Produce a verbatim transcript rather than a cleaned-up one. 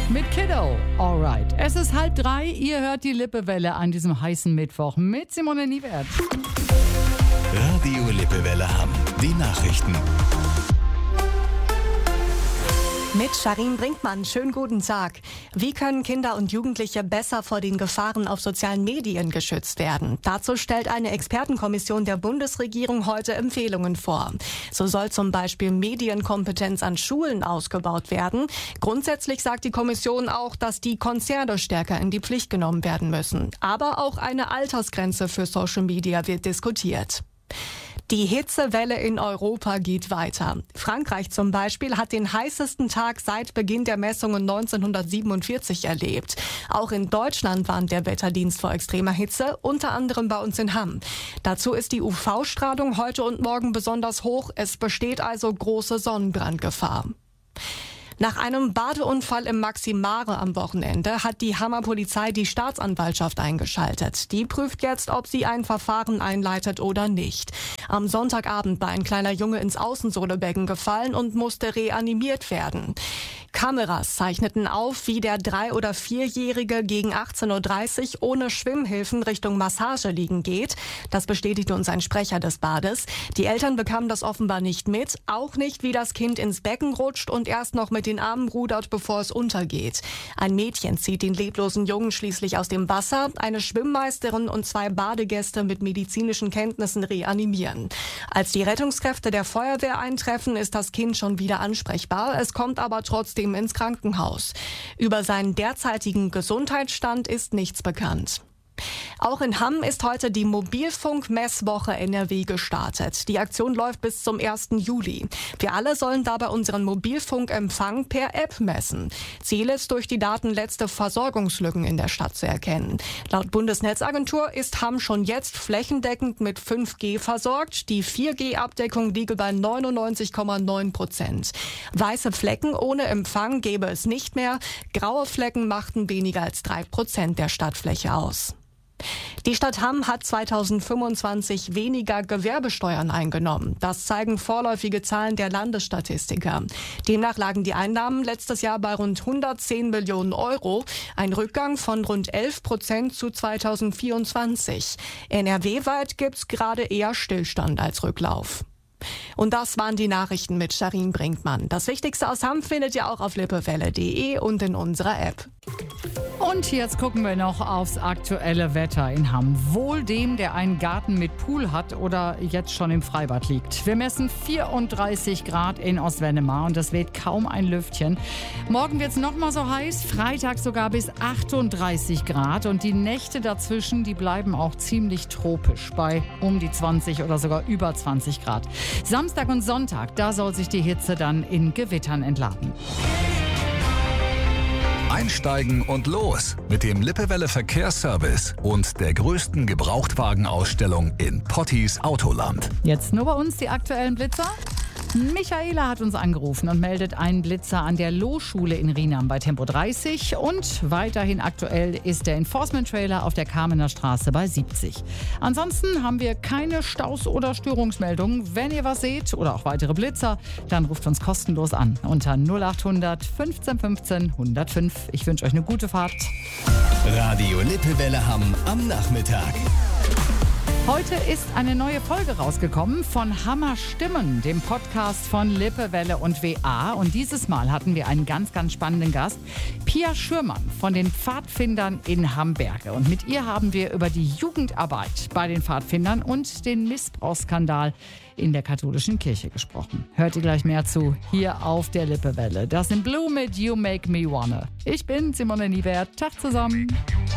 Mit Kiddo. Alright. Es ist halb drei. Ihr hört die Lippewelle an diesem heißen Mittwoch mit Simone Niewert. Radio Lippewelle Hamm. Die Nachrichten. Mit Sharin Brinkmann. Schönen guten Tag. Wie können Kinder und Jugendliche besser vor den Gefahren auf sozialen Medien geschützt werden? Dazu stellt eine Expertenkommission der Bundesregierung heute Empfehlungen vor. So soll zum Beispiel Medienkompetenz an Schulen ausgebaut werden. Grundsätzlich sagt die Kommission auch, dass die Konzerne stärker in die Pflicht genommen werden müssen. Aber auch eine Altersgrenze für Social Media wird diskutiert. Die Hitzewelle in Europa geht weiter. Frankreich zum Beispiel hat den heißesten Tag seit Beginn der Messungen neunzehnhundertsiebenundvierzig erlebt. Auch in Deutschland warnt der Wetterdienst vor extremer Hitze, unter anderem bei uns in Hamm. Dazu ist die U V-Strahlung heute und morgen besonders hoch. Es besteht also große Sonnenbrandgefahr. Nach einem Badeunfall im Maximare am Wochenende hat die Hammer Polizei die Staatsanwaltschaft eingeschaltet. Die prüft jetzt, ob sie ein Verfahren einleitet oder nicht. Am Sonntagabend war ein kleiner Junge ins Außensohlebecken gefallen und musste reanimiert werden. Kameras zeichneten auf, wie der drei- oder vierjährige gegen achtzehn Uhr dreißig ohne Schwimmhilfen Richtung Massage liegen geht. Das bestätigte uns ein Sprecher des Bades. Die Eltern bekamen das offenbar nicht mit, auch nicht, wie das Kind ins Becken rutscht und erst noch mit den Armen rudert, bevor es untergeht. Ein Mädchen zieht den leblosen Jungen schließlich aus dem Wasser. Eine Schwimmmeisterin und zwei Badegäste mit medizinischen Kenntnissen reanimieren. Als die Rettungskräfte der Feuerwehr eintreffen, ist das Kind schon wieder ansprechbar. Es kommt aber trotzdem ins Krankenhaus. Über seinen derzeitigen Gesundheitsstand ist nichts bekannt. Auch in Hamm ist heute die Mobilfunk-Messwoche N R W gestartet. Die Aktion läuft bis zum ersten Juli. Wir alle sollen dabei unseren Mobilfunkempfang per App messen. Ziel ist, durch die Daten letzte Versorgungslücken in der Stadt zu erkennen. Laut Bundesnetzagentur ist Hamm schon jetzt flächendeckend mit fünf G versorgt. Die vier G-Abdeckung liege bei neunundneunzig Komma neun Prozent. Weiße Flecken ohne Empfang gäbe es nicht mehr. Graue Flecken machten weniger als drei Prozent der Stadtfläche aus. Die Stadt Hamm hat zweitausendfünfundzwanzig weniger Gewerbesteuern eingenommen. Das zeigen vorläufige Zahlen der Landesstatistiker. Demnach lagen die Einnahmen letztes Jahr bei rund hundertzehn Millionen Euro. Ein Rückgang von rund elf Prozent zu zweitausendvierundzwanzig. N R W-weit gibt's gerade eher Stillstand als Rücklauf. Und das waren die Nachrichten mit Sharin Brinkmann. Das Wichtigste aus Hamm findet ihr auch auf lippewelle punkt de und in unserer App. Und jetzt gucken wir noch aufs aktuelle Wetter in Hamm. Wohl dem, der einen Garten mit Pool hat oder jetzt schon im Freibad liegt. Wir messen vierunddreißig Grad in Ostwendemar und es weht kaum ein Lüftchen. Morgen wird es noch mal so heiß, Freitag sogar bis achtunddreißig Grad. Und die Nächte dazwischen, die bleiben auch ziemlich tropisch bei um die zwanzig oder sogar über zwanzig Grad. Samstag und Sonntag, da soll sich die Hitze dann in Gewittern entladen. Einsteigen und los mit dem Lippewelle Verkehrsservice und der größten Gebrauchtwagenausstellung in Pottis Autoland. Jetzt nur bei uns die aktuellen Blitzer. Michaela hat uns angerufen und meldet einen Blitzer an der Lohschule in Rienam bei Tempo dreißig. Und weiterhin aktuell ist der Enforcement-Trailer auf der Kamener Straße bei siebzig. Ansonsten haben wir keine Staus- oder Störungsmeldungen. Wenn ihr was seht oder auch weitere Blitzer, dann ruft uns kostenlos an unter null achthundert fünfzehn fünfzehn hundertfünf. Ich wünsche euch eine gute Fahrt. Radio Lippewelle Hamm am Nachmittag. Heute ist eine neue Folge rausgekommen von Hammer Stimmen, dem Podcast von Lippewelle und W A. Und dieses Mal hatten wir einen ganz, ganz spannenden Gast, Pia Schürmann von den Pfadfindern in Hamberge. Und mit ihr haben wir über die Jugendarbeit bei den Pfadfindern und den Missbrauchsskandal in der katholischen Kirche gesprochen. Hört ihr gleich mehr zu, hier auf der Lippewelle. Das sind Blue mit You Make Me Wanna. Ich bin Simone Niewert. Tag zusammen.